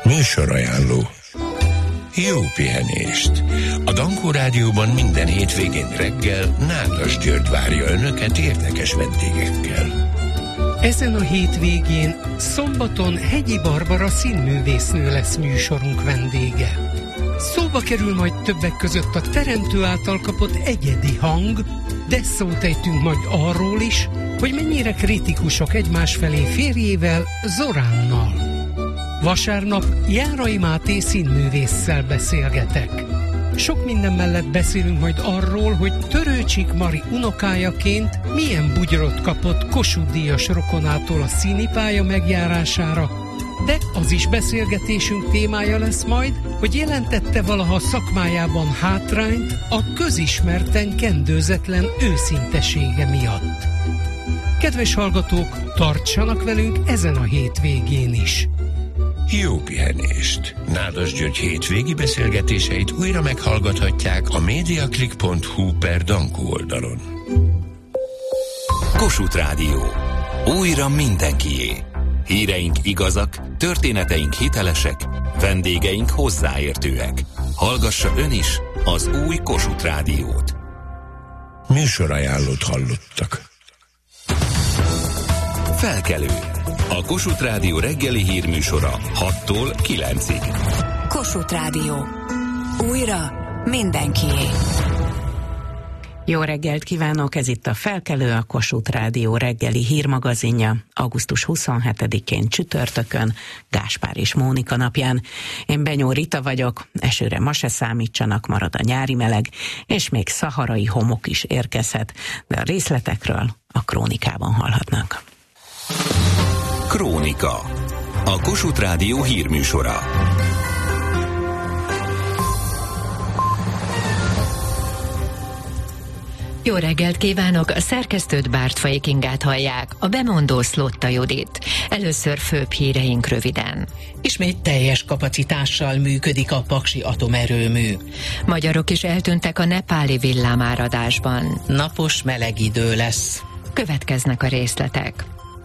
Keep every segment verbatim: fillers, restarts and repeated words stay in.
Műsorajánló. Jó pihenést! A Dankó Rádióban minden hétvégén reggel Nádas György várja önöket érdekes vendégekkel. Ezen a hétvégén szombaton Hegyi Barbara színművésznő lesz műsorunk vendége. Szóba kerül majd többek között a teremtő által kapott egyedi hang, de szót ejtünk majd arról is, hogy mennyire kritikusok egymás felé férjével, Zoránnal. Vasárnap Járai Máté színművésszel beszélgetek. Sok minden mellett beszélünk majd arról, hogy Törőcsik Mari unokájaként milyen bugyrot kapott Kossuth-díjas rokonától a színipálya megjárására, de az is beszélgetésünk témája lesz majd, hogy jelentette valaha szakmájában hátrányt a közismerten kendőzetlen őszintesége miatt. Kedves hallgatók, tartsanak velünk ezen a hétvégén is! Jó pihenést! Nádas György hétvégi beszélgetéseit újra meghallgathatják a mediaclick pont hu per Dankó oldalon. Kossuth Rádió. Újra mindenkié. Híreink igazak, történeteink hitelesek, vendégeink hozzáértőek. Hallgassa ön is az új Kossuth Rádiót. Műsorajánlót hallottak. Felkelő. A Kossuth Rádió reggeli hírműsora hattól kilencig. Kossuth Rádió. Újra mindenkié. Jó reggelt kívánok, ez itt a Felkelő, a Kossuth Rádió reggeli hírmagazinja, augusztus huszonhetedikén csütörtökön, Gáspár és Mónika napján. Én Benyó Rita vagyok, esőre ma se számítsanak, marad a nyári meleg, és még szaharai homok is érkezhet, de a részletekről a krónikában hallhatnak. Krónika. A Kossuth Rádió hírműsora. Jó reggelt kívánok! A szerkesztőt, Bártfai Kingát hallják, a bemondó Szlotta Judit. Először főbb híreink röviden. Ismét teljes kapacitással működik a paksi atomerőmű. Magyarok is eltűntek a nepáli villámáradásban. Napos meleg idő lesz. Következnek a részletek.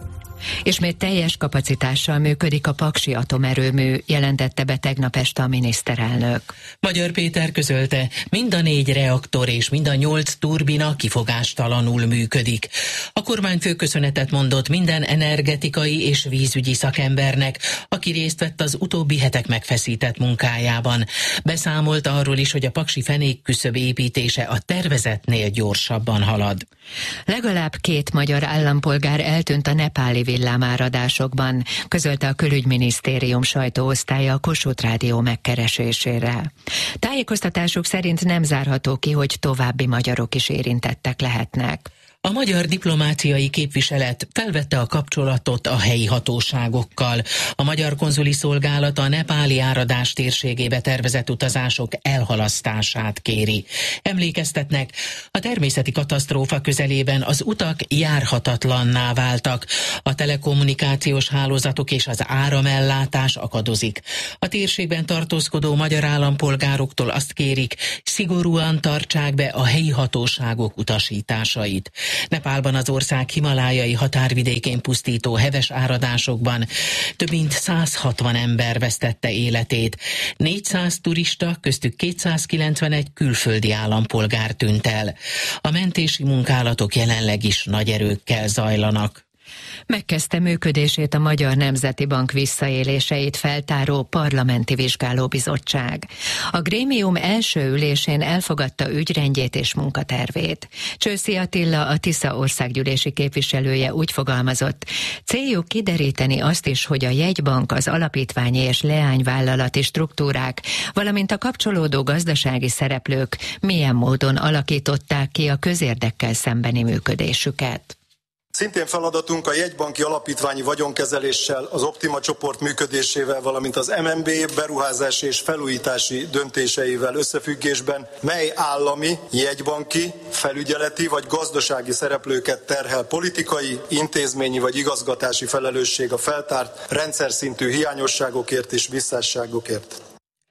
Ismét teljes kapacitással működik a paksi atomerőmű, jelentette be tegnap este a miniszterelnök. Magyar Péter közölte, mind a négy reaktor és mind a nyolc turbina kifogástalanul működik. A kormányfő köszönetet mondott minden energetikai és vízügyi szakembernek, aki részt vett az utóbbi hetek megfeszített munkájában. Beszámolt arról is, hogy a paksi fenékküszöb építése a tervezetnél gyorsabban halad. Legalább két magyar állampolgár eltűnt a nepáli villámáradásokban, közölte a Külügyminisztérium sajtóosztálya a Kossuth Rádió megkeresésére. Tájékoztatásuk szerint nem zárható ki, hogy további magyarok is érintettek lehetnek. A magyar diplomáciai képviselet felvette a kapcsolatot a helyi hatóságokkal. A magyar konzuli szolgálat a nepáli áradás térségébe tervezett utazások elhalasztását kéri. Emlékeztetnek, a természeti katasztrófa közelében az utak járhatatlanná váltak. A telekommunikációs hálózatok és az áramellátás akadozik. A térségben tartózkodó magyar állampolgároktól azt kérik, szigorúan tartsák be a helyi hatóságok utasításait. Nepálban az ország himalájai határvidékén pusztító heves áradásokban több mint száz hatvan ember vesztette életét. négyszáz turista, köztük kétszázkilencvenegy külföldi állampolgár tűnt el. A mentési munkálatok jelenleg is nagy erőkkel zajlanak. Megkezdte működését a Magyar Nemzeti Bank visszaéléseit feltáró parlamenti vizsgálóbizottság. A grémium első ülésén elfogadta ügyrendjét és munkatervét. Csőszi Attila, a Tisza országgyűlési képviselője úgy fogalmazott, céljuk kideríteni azt is, hogy a jegybank, az alapítványi és leányvállalati struktúrák, valamint a kapcsolódó gazdasági szereplők milyen módon alakították ki a közérdekkel szembeni működésüket. Szintén feladatunk a jegybanki alapítványi vagyonkezeléssel, az Optima csoport működésével, valamint az em en bé beruházási és felújítási döntéseivel összefüggésben, mely állami, jegybanki, felügyeleti vagy gazdasági szereplőket terhel politikai, intézményi vagy igazgatási felelősség a feltárt rendszer szintű hiányosságokért és visszásságokért.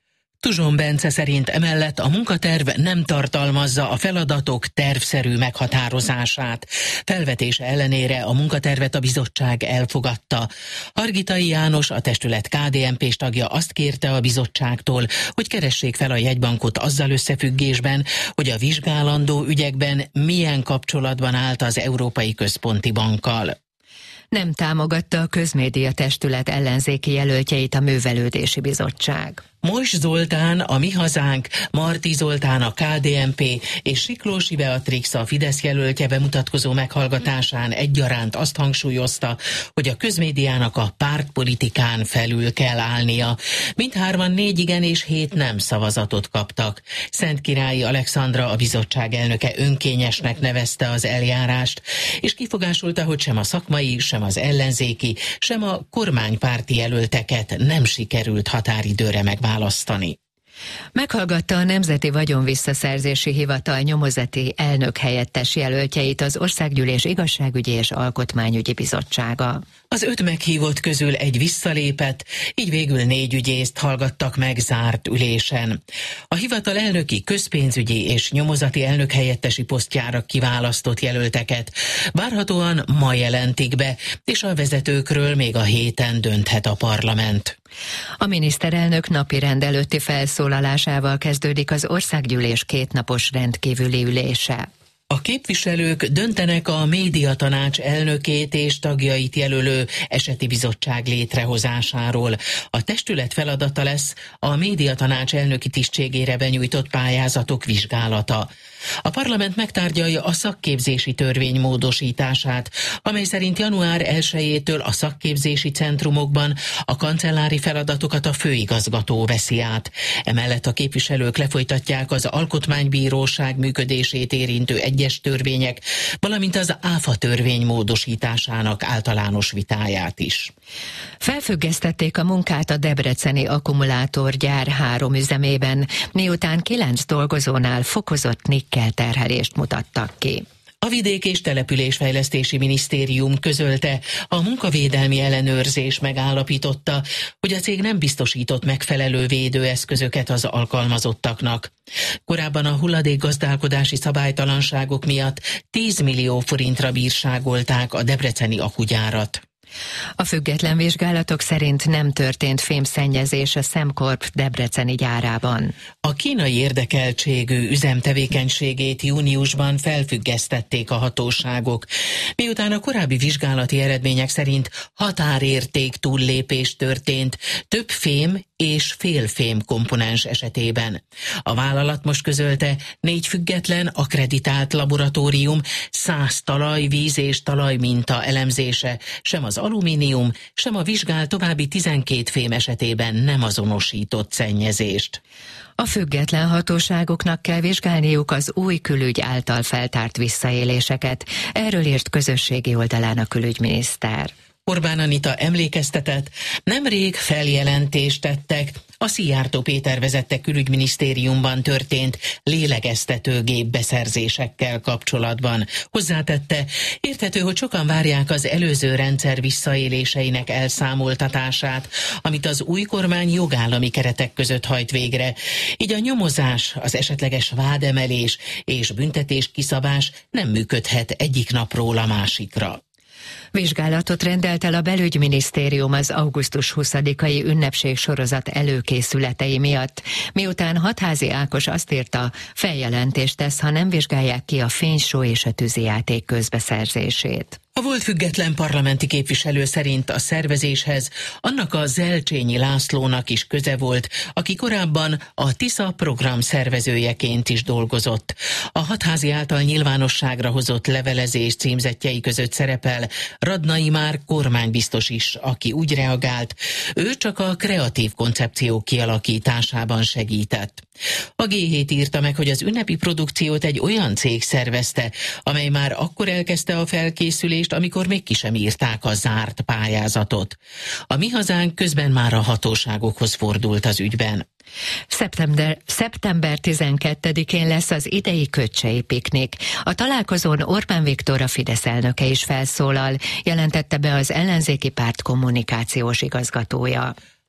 Tuzson Bence szerint emellett a munkaterv nem tartalmazza a feladatok tervszerű meghatározását. Felvetése ellenére a munkatervet a bizottság elfogadta. Hargitai János, a testület ká dé en pés tagja azt kérte a bizottságtól, hogy keressék fel a jegybankot azzal összefüggésben, hogy a vizsgálandó ügyekben milyen kapcsolatban állt az Európai Központi Bankkal. Nem támogatta a Közmédia Testület ellenzéki jelöltjeit a Művelődési Bizottság. Mojs Zoltán, a Mi Hazánk, Marti Zoltán, a ká dé en pé és Siklósi Beatrix, a Fidesz jelöltje bemutatkozó meghallgatásán egyaránt azt hangsúlyozta, hogy a közmédiának a pártpolitikán felül kell állnia. Mindhárman négy igen és hét nem szavazatot kaptak. Szentkirályi Alexandra, a bizottság elnöke önkényesnek nevezte az eljárást, és kifogásolta, hogy sem a szakmai, sem az ellenzéki, sem a kormánypárti jelölteket nem sikerült határidőre megválasztani. választani. Meghallgatta a Nemzeti Vagyonvisszaszerzési Hivatal nyomozati elnök helyettes jelöltjeit az Országgyűlés Igazságügyi és Alkotmányügyi Bizottsága. Az öt meghívott közül egy visszalépett, így végül négy ügyészt hallgattak meg zárt ülésen. A hivatal elnöki, közpénzügyi és nyomozati elnök helyettesi posztjára kiválasztott jelölteket várhatóan ma jelentik be, és a vezetőkről még a héten dönthet a parlament. A miniszterelnök napirend előtti felszólalásával kezdődik az Országgyűlés kétnapos rendkívüli ülése. A képviselők döntenek a médiatanács elnökét és tagjait jelölő eseti bizottság létrehozásáról. A testület feladata lesz a médiatanács elnöki tisztségére benyújtott pályázatok vizsgálata. A parlament megtárgyalja a szakképzési törvény módosítását, amely szerint január elsejétől a szakképzési centrumokban a kancellári feladatokat a főigazgató veszi át. Emellett a képviselők lefolytatják az alkotmánybíróság működését érintő egyes törvények, valamint az áfa törvény módosításának általános vitáját is. Felfüggesztették a munkát a debreceni akkumulátorgyár három üzemében, miután kilenc dolgozónál fokozott nikkel terhelést mutattak ki. A Vidék- és Településfejlesztési Minisztérium közölte, a munkavédelmi ellenőrzés megállapította, hogy a cég nem biztosított megfelelő védőeszközöket az alkalmazottaknak. Korábban a hulladékgazdálkodási szabálytalanságok miatt tíz millió forintra bírságolták a debreceni akugyárat. A független vizsgálatok szerint nem történt fémszennyezés a Szemkorp debreceni gyárában. A kínai érdekeltségű üzem tevékenységét júniusban felfüggesztették a hatóságok, miután a korábbi vizsgálati eredmények szerint határérték túllépés történt több fém és félfém komponens esetében. A vállalat most közölte, négy független, akkreditált laboratórium, száz talaj, víz és talajminta elemzése sem az alumínium, sem a vizsgált további tizenkét fém esetében nem azonosított szennyezést. A független hatóságoknak kell vizsgálniuk az új külügy által feltárt visszaéléseket. Erről írt közösségi oldalán a külügyminiszter. Orbán Anita emlékeztetett, nemrég feljelentést tettek a Szijjártó Péter vezette külügyminisztériumban történt lélegeztetőgép beszerzésekkel kapcsolatban. Hozzátette, érthető, hogy sokan várják az előző rendszer visszaéléseinek elszámoltatását, amit az új kormány jogállami keretek között hajt végre. Így a nyomozás, az esetleges vádemelés és büntetés kiszabás nem működhet egyik napról a másikra. Vizsgálatot rendelt el a belügyminisztérium az augusztus huszadikai ünnepségsorozat előkészületei miatt, miután Hatházi Ákos azt írta, feljelentést tesz, ha nem vizsgálják ki a fénysó és a tűzijáték közbeszerzését. A volt független parlamenti képviselő szerint a szervezéshez annak a Zelcsényi Lászlónak is köze volt, aki korábban a Tisza program szervezőjeként is dolgozott. A Hatházi által nyilvánosságra hozott levelezés címzettjei között szerepel Radnai Márk kormánybiztos is, aki úgy reagált, ő csak a kreatív koncepció kialakításában segített. A gé hét írta meg, hogy az ünnepi produkciót egy olyan cég szervezte, amely már akkor elkezdte a felkészülést, amikor még ki sem írták a zárt pályázatot. A Mi Hazánk közben már a hatóságokhoz fordult az ügyben. Szeptember, szeptember tizenkettedikén lesz az idei Köcsei piknik. A találkozón Orbán Viktor, a Fidesz elnöke is felszólal, jelentette be az ellenzéki párt kommunikációs igazgatója.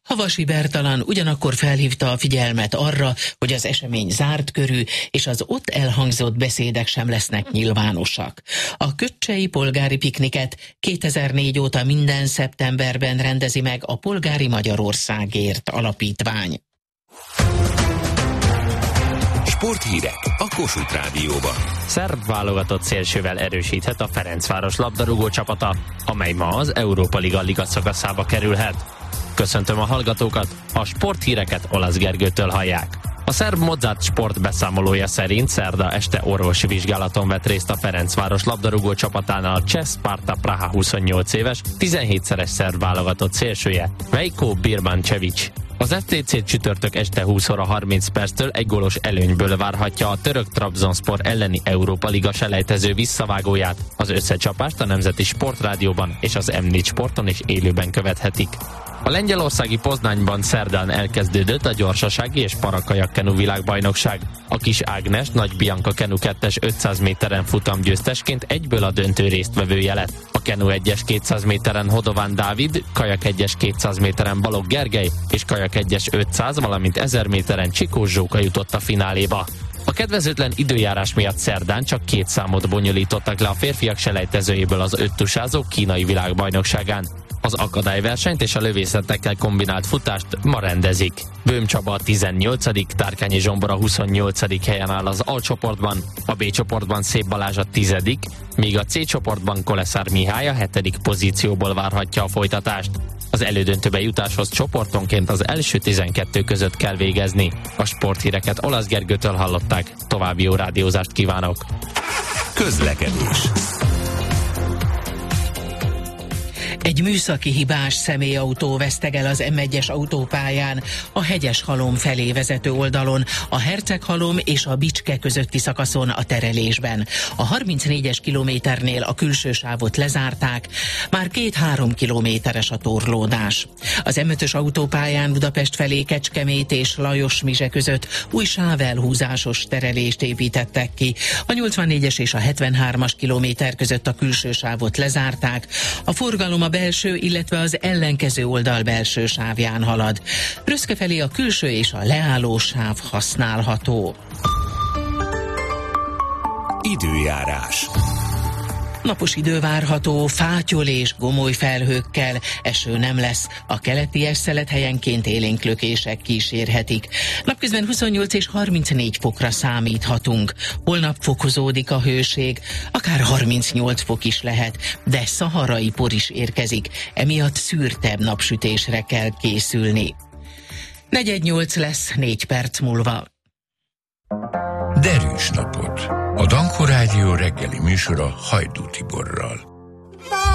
Havasi Bertalan ugyanakkor felhívta a figyelmet arra, hogy az esemény zárt körű, és az ott elhangzott beszédek sem lesznek nyilvánosak. A kötcsei polgári pikniket kétezer-négy óta minden szeptemberben rendezi meg a Polgári Magyarországért Alapítvány. Sporthírek a Kossuth Rádióban. Szerb válogatott szélsővel erősíthet a Ferencváros labdarúgó csapata, amely ma az Európa Liga liga szakaszába kerülhet. Köszöntöm a hallgatókat, a sporthíreket Olasz Gergőtől hallják. A szerb Mozart Sport beszámolója szerint szerda este orvosi vizsgálaton vett részt a Ferencváros labdarúgó csapatánál a cseh Sparta Praha huszonnyolc éves, tizenhétszeres szerb válogatott szélsője, Veljko Birmančević. Az ef té cé csütörtök este húsz óra harminc perctől egy gólos előnyből várhatja a török Trabzonspor elleni Európa Liga selejtező visszavágóját. Az összecsapást a Nemzeti Sportrádióban és az em négy Sporton is élőben követhetik. A lengyelországi Poznányban szerdán elkezdődött a gyorsasági és parakajakkenu világbajnokság. A Kis Ágnes Nagy Bianca Kenu kettes ötszáz méteren futamgyőztesként egyből a döntő résztvevője lett. A Kenu egyes kétszáz méteren Hodován Dávid, Kajak egyes kétszáz méteren Balogh Gergely és Kajak egyes ötszáz, valamint ezer méteren Csikós Zsóka jutott a fináléba. A kedvezőtlen időjárás miatt szerdán csak két számot bonyolítottak le a férfiak selejtezőjéből az öttusázók kínai világbajnokságán. Az akadályversenyt és a lövészetekkel kombinált futást ma rendezik. Böhm Csaba a tizennyolcadik, Tárkányi Zsombor a huszonnyolcadik helyen áll az A csoportban, a B csoportban Szép Balázs a tizedik, míg a C csoportban Koleszár Mihály a hetedik pozícióból várhatja a folytatást. Az elődöntőbe jutáshoz csoportonként az első tizenkettő között kell végezni. A sporthíreket Olasz Gergőtől hallották. További jó rádiózást kívánok! Közlekedés. Egy műszaki hibás személyautó vesztegel az em egyes autópályán a Hegyeshalom felé vezető oldalon, a Herceghalom és a Bicske közötti szakaszon a terelésben. A harmincnégyes kilométernél a külső sávot lezárták, már két-három kilométeres a torlódás. Az em ötös autópályán Budapest felé Kecskemét és Lajos-Mizse között új sávelhúzásos terelést építettek ki. A nyolcvannégyes és a hetvenhármas kilométer között a külső sávot lezárták, a forgalom a belső, illetve az ellenkező oldal belső sávján halad. Röszke felé a külső és a leálló sáv használható. Időjárás. Napos idő várható, fátyol és gomoly felhőkkel, eső nem lesz, a keleti szelet helyenként élénk lökések kísérhetik. Napközben huszonnyolc és harmincnégy fokra számíthatunk. Holnap fokozódik a hőség, akár harmincnyolc fok is lehet, de szaharai por is érkezik, emiatt szürtebb napsütésre kell készülni. negyvennyolc lesz négy perc múlva. Derűs napot! A Danko Rádió reggeli műsora Hajdú Tiborral.